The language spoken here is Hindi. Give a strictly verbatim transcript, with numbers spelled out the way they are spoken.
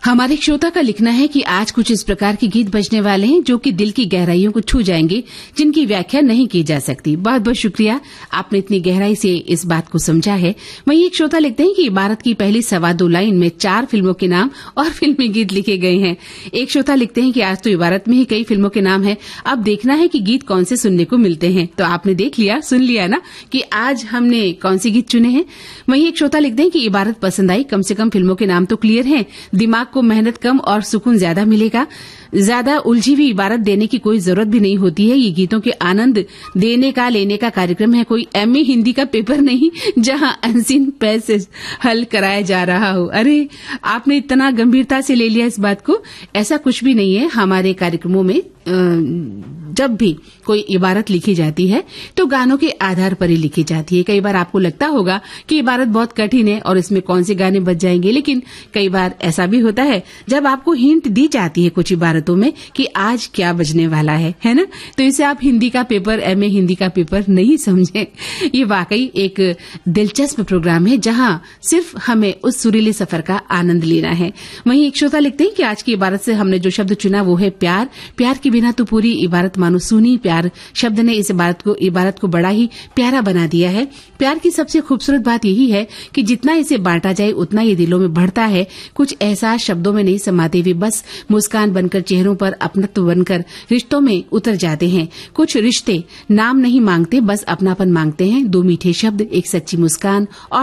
हमारे श्रोता का लिखना है कि आज कुछ इस प्रकार के गीत बजने वाले हैं जो कि दिल की गहराइयों को छू जाएंगे, जिनकी व्याख्या नहीं की जा सकती। बहुत बहुत शुक्रिया, आपने इतनी गहराई से इस बात को समझा है। वहीं एक श्रोता लिखते हैं कि इबारत की पहली सवा दो लाइन में चार फिल्मों के नाम और फिल्मी गीत लिखे गए हैं। एक श्रोता लिखते हैं कि आज तो इबारत में ही कई फिल्मों के नाम है, अब देखना है कि गीत कौन से सुनने को मिलते हैं। तो आपने देख लिया, सुन लिया ना कि आज हमने कौन से गीत चुने हैं। वहीं एक श्रोता लिखते हैं कि इबारत पसंद आई, कम से कम फिल्मों के नाम तो क्लियर हैं, दिमाग को मेहनत कम और सुकून ज्यादा मिलेगा। ज्यादा उलझी हुई इबारत देने की कोई जरूरत भी नहीं होती है। ये गीतों के आनंद देने का लेने का कार्यक्रम है, कोई एमए हिंदी का पेपर नहीं जहां अनसीन पैसेज हल कराया जा रहा हो। अरे, आपने इतना गंभीरता से ले लिया इस बात को। ऐसा कुछ भी नहीं है। हमारे कार्यक्रमों में जब भी कोई इबारत लिखी जाती है तो गानों के आधार पर ही लिखी जाती है। कई बार आपको लगता होगा कि इबारत बहुत कठिन है और इसमें कौन से गाने बज जाएंगे, लेकिन कई बार ऐसा भी होता है जब आपको हिंट दी जाती है कुछ इबारतों में कि आज क्या बजने वाला है, है ना? तो इसे आप हिंदी का पेपर, एमए हिंदी का पेपर नहीं समझें। ये वाकई एक दिलचस्प प्रोग्राम है जहां सिर्फ हमें उस सुरीले सफर का आनंद लेना है। वहीं एक श्रोता लिखते हैं कि आज की इबारत से हमने जो शब्द चुना वो है प्यार। प्यार के बिना तो पूरी इबारत मानो सुनी। प्यार शब्द ने इस इबारत को इबारत को बड़ा ही प्यारा बना दिया है। प्यार की सबसे खूबसूरत बात यही है कि जितना इसे बांटा जाए उतना ये दिलों में बढ़ता है। कुछ एहसास शब्दों में नहीं समाते हुए बस मुस्कान बनकर, चेहरों पर अपनत्व बनकर रिश्तों में उतर जाते हैं। कुछ रिश्ते नाम नहीं मांगते, बस अपनापन मांगते हैं। दो मीठे शब्द, एक सच्ची मुस्कान और